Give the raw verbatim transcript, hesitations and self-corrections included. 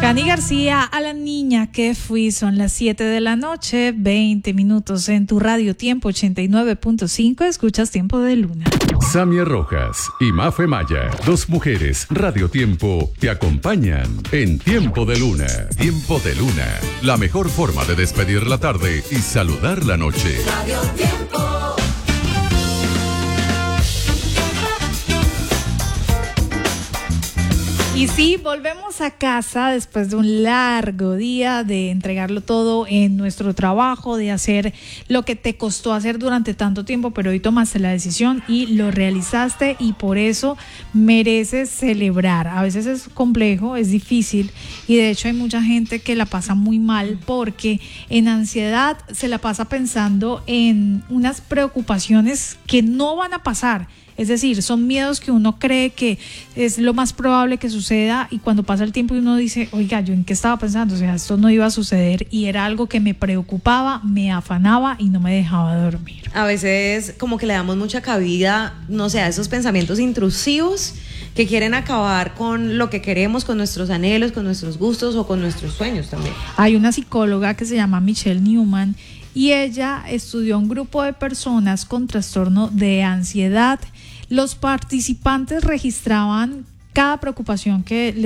Cani García, a la niña que fui, son las siete de la noche, veinte minutos en tu radio Tiempo ochenta y nueve punto cinco, escuchas Tiempo de Luna. Samia Rojas y Mafe Maya, dos mujeres Radio Tiempo, te acompañan en Tiempo de Luna. Tiempo de Luna, la mejor forma de despedir la tarde y saludar la noche. Radio Tiempo. Y sí, volvemos a casa después de un largo día de entregarlo todo en nuestro trabajo, de hacer lo que te costó hacer durante tanto tiempo, pero hoy tomaste la decisión y lo realizaste y por eso mereces celebrar. A veces es complejo, es difícil y de hecho hay mucha gente que la pasa muy mal porque en ansiedad se la pasa pensando en unas preocupaciones que no van a pasar. Es decir, son miedos que uno cree que es lo más probable que suceda y cuando pasa el tiempo y uno dice, oiga, ¿yo en qué estaba pensando? O sea, esto no iba a suceder y era algo que me preocupaba, me afanaba y no me dejaba dormir. A veces como que le damos mucha cabida, no sé, a esos pensamientos intrusivos que quieren acabar con lo que queremos, con nuestros anhelos, con nuestros gustos o con nuestros sueños también. Hay una psicóloga que se llama Michelle Newman y ella estudió un grupo de personas con trastorno de ansiedad. Los participantes registraban cada preocupación que les